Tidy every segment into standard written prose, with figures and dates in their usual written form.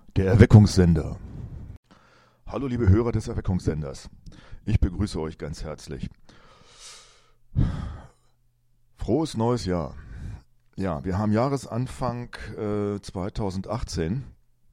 Der Erweckungssender. Hallo liebe Hörer des Erweckungssenders. Ich begrüße euch ganz herzlich. Frohes neues Jahr. Ja, wir haben Jahresanfang 2018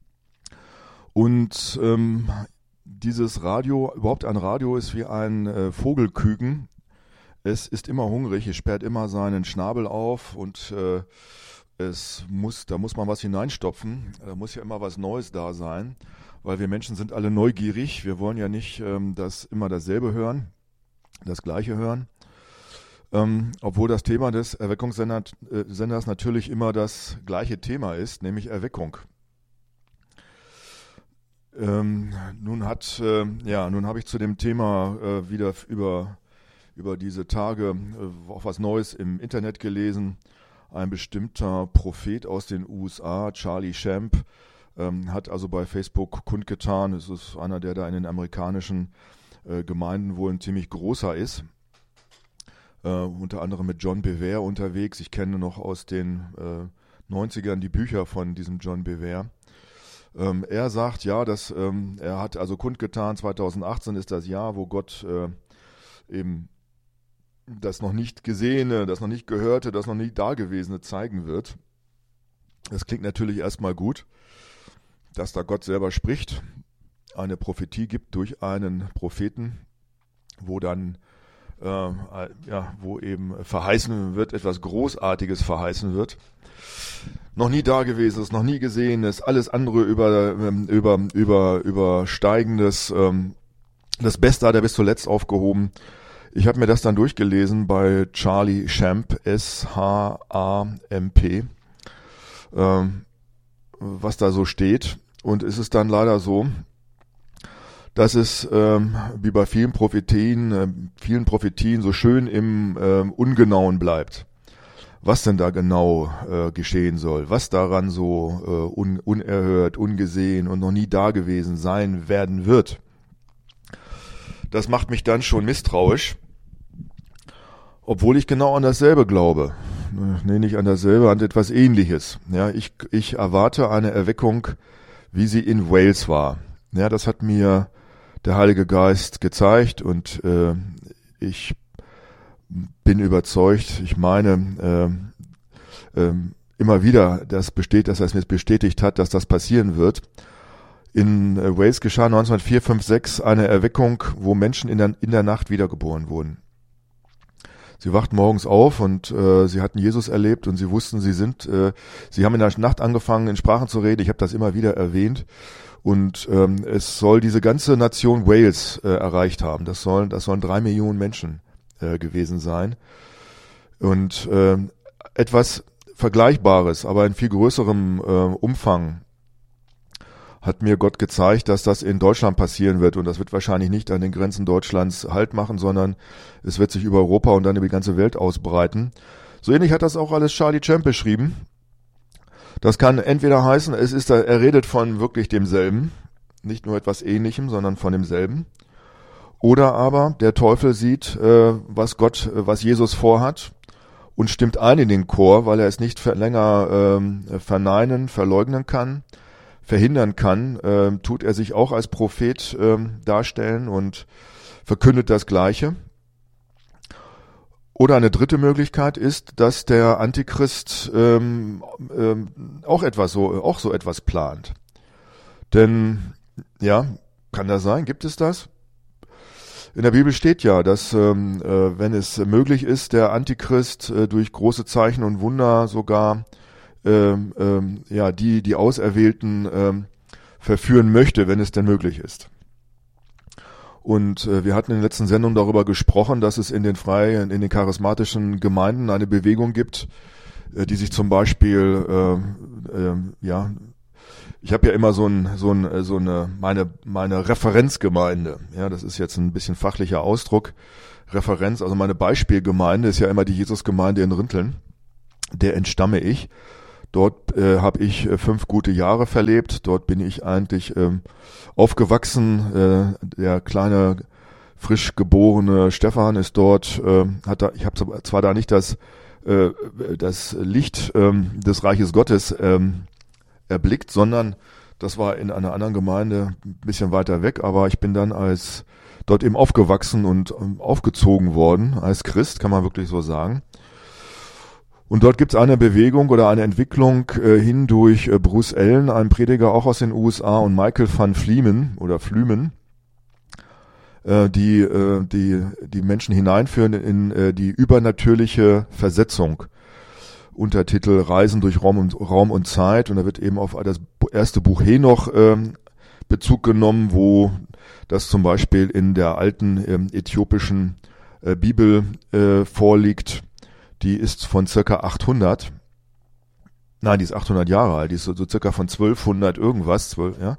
und dieses Radio, überhaupt ein Radio ist wie ein Vogelküken. Es ist immer hungrig, es sperrt immer seinen Schnabel auf und da muss man was hineinstopfen, da muss ja immer was Neues da sein, weil wir Menschen sind alle neugierig, wir wollen ja nicht immer dasselbe hören, das Gleiche hören, obwohl das Thema des Erweckungssenders natürlich immer das gleiche Thema ist, nämlich Erweckung. Nun habe ich zu dem Thema wieder über diese Tage auch was Neues im Internet gelesen. Ein bestimmter Prophet aus den USA, Charlie Shamp, hat also bei Facebook kundgetan, es ist einer, der da in den amerikanischen Gemeinden wohl ein ziemlich großer ist, unter anderem mit John Bevere unterwegs. Ich kenne noch aus den 90ern die Bücher von diesem John Bevere. Er sagt, ja, er hat also kundgetan, 2018 ist das Jahr, wo Gott eben das noch nicht Gesehene, das noch nicht Gehörte, das noch nie Dagewesene zeigen wird. Das klingt natürlich erstmal gut, dass da Gott selber spricht, eine Prophetie gibt durch einen Propheten, wo dann wo eben verheißen wird, etwas Großartiges verheißen wird. Noch nie Dagewesenes, noch nie Gesehenes, alles andere übersteigendes, das Beste hat er bis zuletzt aufgehoben. Ich habe mir das dann durchgelesen bei Charlie Shamp, S-H-A-M-P, was da so steht. Und es ist dann leider so, dass es wie bei vielen Prophetien so schön im Ungenauen bleibt. Was denn da genau geschehen soll, was daran so unerhört, ungesehen und noch nie dagewesen sein werden wird. Das macht mich dann schon misstrauisch, obwohl ich genau an dasselbe glaube. Nee, nicht an dasselbe, an etwas Ähnliches. Ja, ich erwarte eine Erweckung, wie sie in Wales war. Ja, das hat mir der Heilige Geist gezeigt und ich bin überzeugt, ich meine immer wieder, dass er es mir bestätigt hat, dass das passieren wird. In Wales geschah 1904-5-6 eine Erweckung, wo Menschen in der Nacht wiedergeboren wurden. Sie wachten morgens auf und sie hatten Jesus erlebt und sie wussten, sie haben in der Nacht angefangen, in Sprachen zu reden. Ich habe das immer wieder erwähnt. Und es soll diese ganze Nation Wales erreicht haben. Das sollen 3 Millionen Menschen gewesen sein. Und etwas Vergleichbares, aber in viel größerem Umfang hat mir Gott gezeigt, dass das in Deutschland passieren wird. Und das wird wahrscheinlich nicht an den Grenzen Deutschlands Halt machen, sondern es wird sich über Europa und dann über die ganze Welt ausbreiten. So ähnlich hat das auch alles Charlie Shamp beschrieben. Das kann entweder heißen, er redet von wirklich demselben, nicht nur etwas Ähnlichem, sondern von demselben. Oder aber der Teufel sieht, was Jesus vorhat und stimmt ein in den Chor, weil er es nicht länger verleugnen kann. Verhindern kann, tut er sich auch als Prophet darstellen und verkündet das Gleiche. Oder eine dritte Möglichkeit ist, dass der Antichrist auch so etwas plant. Denn, ja, kann das sein? Gibt es das? In der Bibel steht ja, dass wenn es möglich ist, der Antichrist durch große Zeichen und Wunder sogar die Auserwählten verführen möchte, wenn es denn möglich ist. Und wir hatten in der letzten Sendung darüber gesprochen, dass es in den charismatischen Gemeinden eine Bewegung gibt, die sich zum Beispiel, ich habe ja immer meine Referenzgemeinde, ja, das ist jetzt ein bisschen fachlicher Ausdruck, Referenz, also meine Beispielgemeinde ist ja immer die Jesusgemeinde in Rinteln, der entstamme ich. Dort habe ich 5 gute Jahre verlebt. Dort bin ich eigentlich aufgewachsen. Der kleine, frisch geborene Stefan ist dort. Ich habe zwar da nicht das Licht des Reiches Gottes erblickt, sondern Das war in einer anderen Gemeinde ein bisschen weiter weg, aber ich bin dann als dort eben aufgewachsen und aufgezogen worden als Christ, kann man wirklich so sagen. Und dort gibt es eine Bewegung oder eine Entwicklung hin durch Bruce Allen, einen Prediger auch aus den USA, und Michael van Flumen, die Menschen hineinführen in die übernatürliche Versetzung. Untertitel Reisen durch Raum und Zeit. Und da wird eben auf das erste Buch Henoch Bezug genommen, wo das zum Beispiel in der alten äthiopischen Bibel vorliegt. Die ist von circa 800. Nein, die ist 800 Jahre alt. Die ist so circa von 1200 irgendwas,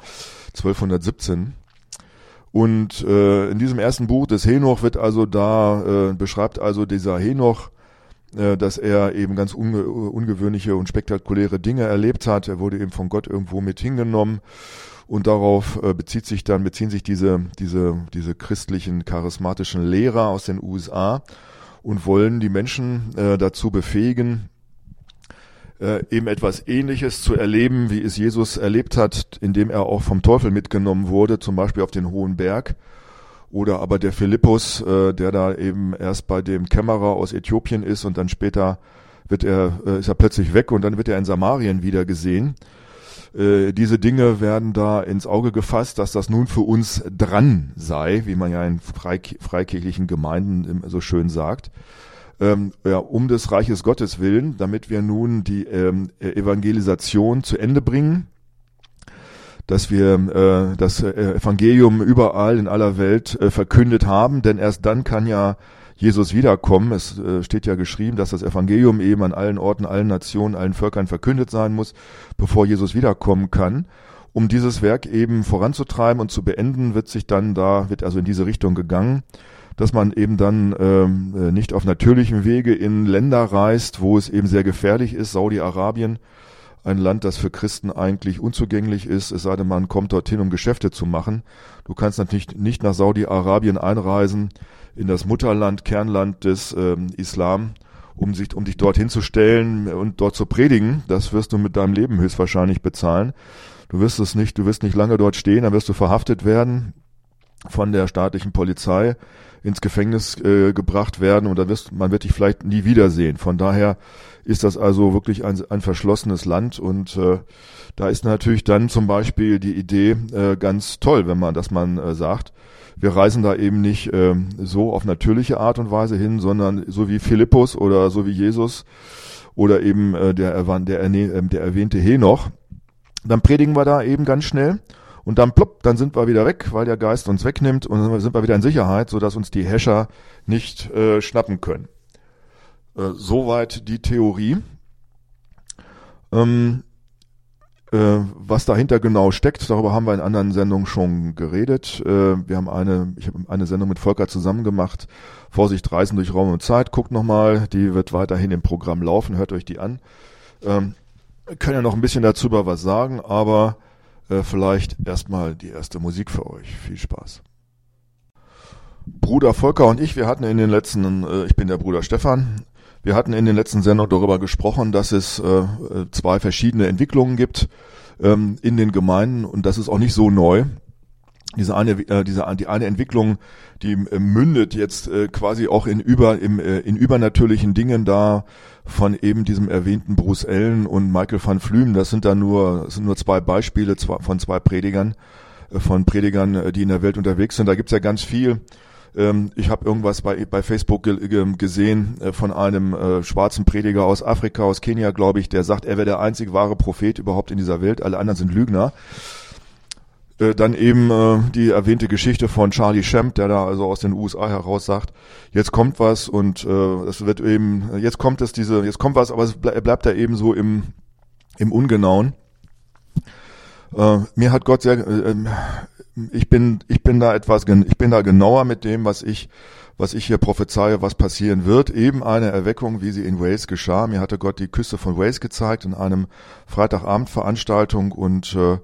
1217. Und in diesem ersten Buch des Henoch wird also beschreibt also dieser Henoch, dass er eben ganz ungewöhnliche und spektakuläre Dinge erlebt hat. Er wurde eben von Gott irgendwo mit hingenommen. Und darauf beziehen sich diese christlichen, charismatischen Lehrer aus den USA und wollen die Menschen dazu befähigen, eben etwas Ähnliches zu erleben, wie es Jesus erlebt hat, indem er auch vom Teufel mitgenommen wurde, zum Beispiel auf den Hohen Berg. Oder aber der Philippus, der da eben erst bei dem Kämmerer aus Äthiopien ist und dann später ist er plötzlich weg und dann wird er in Samarien wieder gesehen. Diese Dinge werden da ins Auge gefasst, dass das nun für uns dran sei, wie man ja in freikirchlichen Gemeinden so schön sagt, um des Reiches Gottes willen, damit wir nun die Evangelisation zu Ende bringen, dass wir das Evangelium überall in aller Welt verkündet haben, denn erst dann kann ja Jesus wiederkommen. Es steht ja geschrieben, dass das Evangelium eben an allen Orten, allen Nationen, allen Völkern verkündet sein muss, bevor Jesus wiederkommen kann. Um dieses Werk eben voranzutreiben und zu beenden, wird also in diese Richtung gegangen, dass man eben dann nicht auf natürlichem Wege in Länder reist, wo es eben sehr gefährlich ist, Saudi-Arabien, ein Land, das für Christen eigentlich unzugänglich ist, es sei denn, man kommt dorthin, um Geschäfte zu machen. Du kannst natürlich nicht nach Saudi-Arabien einreisen, in das Mutterland, Kernland des Islam, um dich dorthin zu stellen und dort zu predigen. Das wirst du mit deinem Leben höchstwahrscheinlich bezahlen. Du wirst nicht lange dort stehen, dann wirst du verhaftet werden, von der staatlichen Polizei ins Gefängnis gebracht werden und man wird dich vielleicht nie wiedersehen. Von daher ist das also wirklich ein verschlossenes Land und da ist natürlich dann zum Beispiel die Idee ganz toll, dass man sagt, wir reisen da eben nicht so auf natürliche Art und Weise hin, sondern so wie Philippus oder so wie Jesus oder eben der erwähnte Henoch. Dann predigen wir da eben ganz schnell. Und dann plopp, dann sind wir wieder weg, weil der Geist uns wegnimmt und dann sind wir wieder in Sicherheit, sodass uns die Häscher nicht schnappen können. Soweit die Theorie. Was dahinter genau steckt, darüber haben wir in anderen Sendungen schon geredet. Ich habe eine Sendung mit Volker zusammen gemacht. Vorsicht, Reisen durch Raum und Zeit. Guckt nochmal, die wird weiterhin im Programm laufen. Hört euch die an. Können ja noch ein bisschen dazu was sagen, aber vielleicht erstmal die erste Musik für euch. Viel Spaß. Bruder Volker und ich bin der Bruder Stefan. Wir hatten in den letzten Sendungen darüber gesprochen, dass es zwei verschiedene Entwicklungen gibt in den Gemeinden und das ist auch nicht so neu. Die eine Entwicklung, die mündet jetzt quasi auch in übernatürlichen Dingen da von eben diesem erwähnten Bruce Allen und Michael van Flumen. Das sind nur zwei Beispiele von zwei Predigern, die in der Welt unterwegs sind. Da gibt's ja ganz viel. Ich habe irgendwas bei Facebook gesehen von einem schwarzen Prediger aus Afrika, aus Kenia, glaube ich, der sagt, er wäre der einzig wahre Prophet überhaupt in dieser Welt. Alle anderen sind Lügner. Dann eben die erwähnte Geschichte von Charlie Shamp, der da also aus den USA heraus sagt, jetzt kommt was und jetzt kommt was, aber es bleibt da eben so im Ungenauen. Mir hat Gott ich bin da genauer mit dem, was ich hier prophezeie, was passieren wird. Eben eine Erweckung, wie sie in Wales geschah. Mir hatte Gott die Küste von Wales gezeigt in einem Freitagabendveranstaltung und